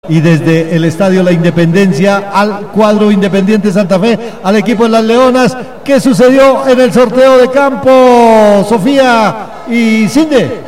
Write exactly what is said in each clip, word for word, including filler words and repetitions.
Y desde el Estadio La Independencia al cuadro Independiente Santa Fe, al equipo de las Leonas. ¿Qué sucedió en el sorteo de campo, Sofía y Cinde?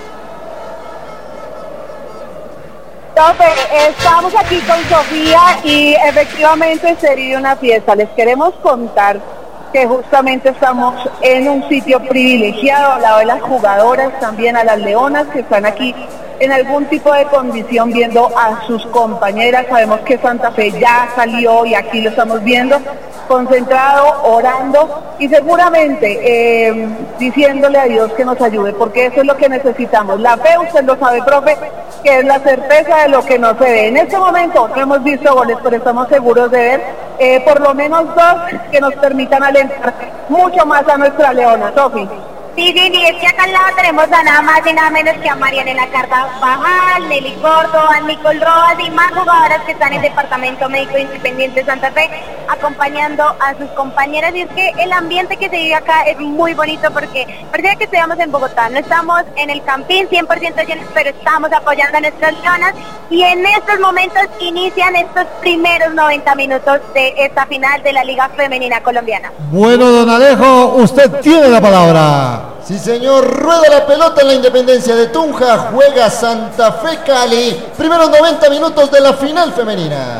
Estamos aquí con Sofía y efectivamente sería una fiesta. Les queremos contar que justamente estamos en un sitio privilegiado al lado de las jugadoras, también a las Leonas que están aquí en algún tipo de condición viendo a sus compañeras. Sabemos que Santa Fe ya salió y aquí lo estamos viendo, concentrado, orando y seguramente eh, diciéndole a Dios que nos ayude, porque eso es lo que necesitamos. La fe, usted lo sabe, profe, que es la certeza de lo que no se ve. En este momento no hemos visto goles, pero estamos seguros de ver eh, por lo menos dos que nos permitan alentar mucho más a nuestra Leona. Sofi. Sí, sí, sí, es que acá al lado tenemos a nada más y nada menos que a Marianela Carvajal, Nelly Córdoba, Nicole Rojas y más jugadoras que están en el Departamento Médico Independiente Santa Fe acompañando a sus compañeras. Y es que el ambiente que se vive acá es muy bonito porque parece que estuviéramos en Bogotá, no estamos en el Campín cien por ciento llenos, pero estamos apoyando a nuestras leonas y en estos momentos inician estos primeros noventa minutos de esta final de la Liga Femenina Colombiana. Bueno, don Alejo, usted tiene la palabra. Sí, señor, rueda la pelota en la Independencia de Tunja, juega Santa Fe Cali, primeros noventa minutos de la final femenina.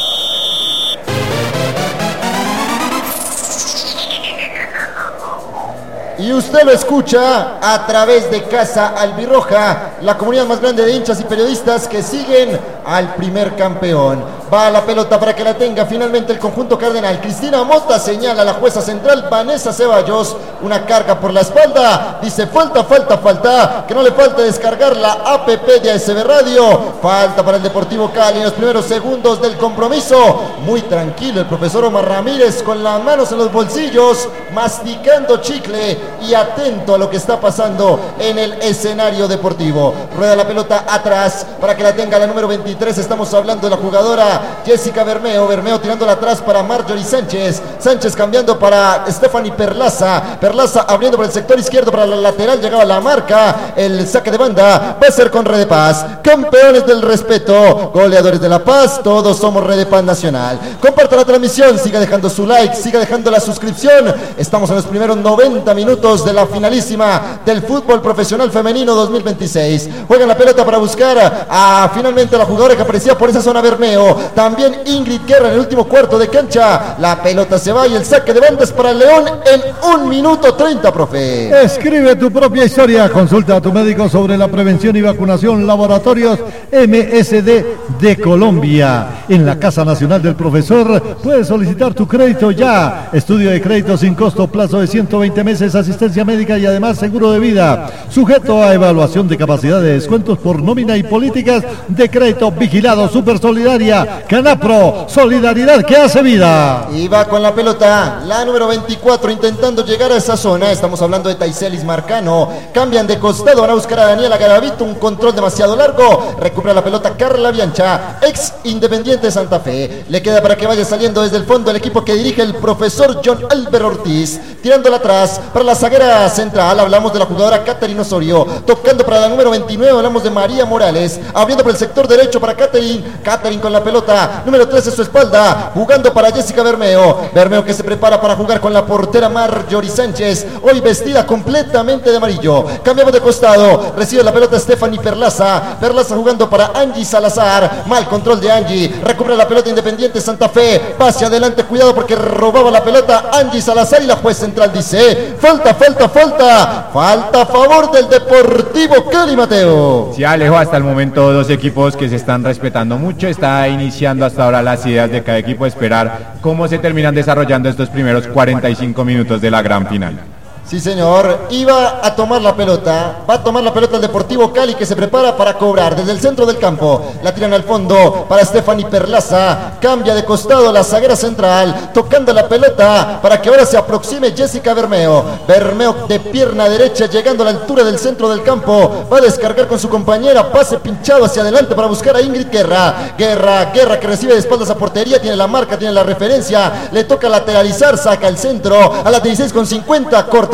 Y usted lo escucha a través de Casa Albirroja, la comunidad más grande de hinchas y periodistas que siguen al primer campeón. Va la pelota para que la tenga finalmente el conjunto cardenal. Cristina Mota señala a la jueza central Vanessa Ceballos, una carga por la espalda. Dice falta, falta, falta, que no le falte descargar la app de A S B Radio. Falta para el Deportivo Cali en los primeros segundos del compromiso. Muy tranquilo el profesor Omar Ramírez con las manos en los bolsillos, masticando chicle y atento a lo que está pasando en el escenario deportivo. Rueda la pelota atrás para que la tenga la número veintitrés. Estamos hablando de la jugadora Jessica Bermeo. Bermeo tirándola atrás para Marjorie Sánchez. Sánchez cambiando para Stephanie Perlaza. Perlaza abriendo por el sector izquierdo para la lateral. Llegaba la marca. El saque de banda va a ser con Red de Paz. Campeones del respeto, goleadores de la paz. Todos somos Red de Paz Nacional. Comparta la transmisión. Siga dejando su like. Siga dejando la suscripción. Estamos en los primeros noventa minutos de la finalísima del fútbol profesional femenino dos mil veintiséis. Juegan la pelota para buscar a, a finalmente a la jugadora que aparecía por esa zona. Bermeo. También Ingrid Guerra en el último cuarto de cancha. La pelota se va y el saque de bandas para el León en un minuto treinta, profe. Escribe tu propia historia. Consulta a tu médico sobre la prevención y vacunación. Laboratorios M S D de Colombia. En la Casa Nacional del Profesor puedes solicitar tu crédito ya. Estudio de crédito sin costo, plazo de ciento veinte meses, asistencia médica y además seguro de vida. Sujeto a evaluación de capacidad de descuentos por nómina y políticas de crédito vigilado. Super Solidaria, Canapro, solidaridad que hace vida. Y va con la pelota la número veinticuatro intentando llegar a esa zona. Estamos hablando de Taicelis Marcano. Cambian de costado, van a buscar a Daniela Garavito. Un control demasiado largo. Recupera la pelota Carla Biancha, ex Independiente de Santa Fe. Le queda para que vaya saliendo desde el fondo el equipo que dirige el profesor John Álvaro Ortiz. Tirándola atrás para la zaguera central. Hablamos de la jugadora Catherine Osorio. Tocando para la número veintinueve. Hablamos de María Morales. Abriendo por el sector derecho para Catherine. Catherine con la pelota, número tres en su espalda, jugando para Jessica Bermeo. Bermeo que se prepara para jugar con la portera Marjorie Sánchez, hoy vestida completamente de amarillo. Cambiamos de costado, recibe la pelota Stephanie Perlaza. Perlaza jugando para Angie Salazar. Mal control de Angie, recupera la pelota Independiente Santa Fe. Pase adelante, cuidado porque robaba la pelota Angie Salazar y la juez central dice falta, falta, falta. Falta a favor del Deportivo Cali, Mateo. Sí, Alejo, hasta el momento dos equipos que se están respetando mucho. Está iniciando hasta ahora las ideas de cada equipo, esperar cómo se terminan desarrollando estos primeros cuarenta y cinco minutos de la gran final. Sí, señor, iba a tomar la pelota, va a tomar la pelota el Deportivo Cali que se prepara para cobrar desde el centro del campo. La tiran al fondo para Stephanie Perlaza, cambia de costado la zaguera central, tocando la pelota para que ahora se aproxime Jessica Bermeo. Bermeo de pierna derecha llegando a la altura del centro del campo, va a descargar con su compañera, pase pinchado hacia adelante para buscar a Ingrid Guerra. Guerra, Guerra que recibe de espaldas a portería, tiene la marca, tiene la referencia, le toca lateralizar, saca el centro a las dieciséis con cincuenta, corta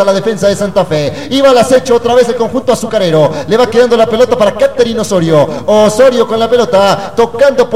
la defensa de Santa Fe. Iba al acecho otra vez el conjunto azucarero. Le va quedando la pelota para Caterina Osorio. Osorio con la pelota, tocando por